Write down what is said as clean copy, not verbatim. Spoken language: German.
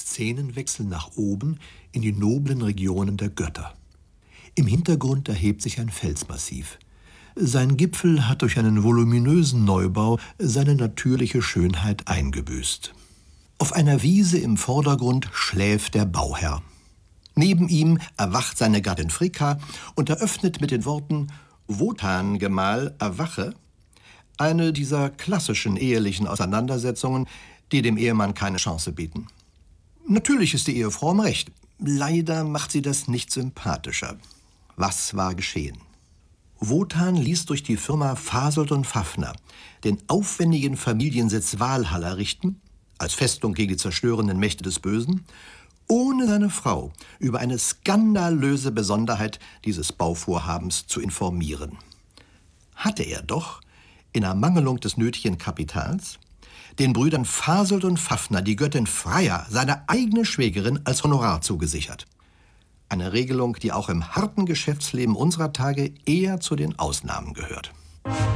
Szenenwechsel nach oben in die noblen Regionen der Götter. Im Hintergrund erhebt sich ein Felsmassiv. Sein Gipfel hat durch einen voluminösen Neubau seine natürliche Schönheit eingebüßt. Auf einer Wiese im Vordergrund schläft der Bauherr. Neben ihm erwacht seine Gattin Fricka und eröffnet mit den Worten »Wotan, Gemahl, erwache« eine dieser klassischen ehelichen Auseinandersetzungen, die dem Ehemann keine Chance bieten. Natürlich ist die Ehefrau im Recht. Leider macht sie das nicht sympathischer. Was war geschehen? Wotan ließ durch die Firma Fasold und Fafner den aufwendigen Familiensitz Walhall errichten, als Festung gegen die zerstörenden Mächte des Bösen, ohne seine Frau über eine skandalöse Besonderheit dieses Bauvorhabens zu informieren. Hatte er doch, in Ermangelung des nötigen Kapitals, den Brüdern Fasold und Fafner die Göttin Freya, seine eigene Schwägerin, als Honorar zugesichert. Eine Regelung, die auch im harten Geschäftsleben unserer Tage eher zu den Ausnahmen gehört.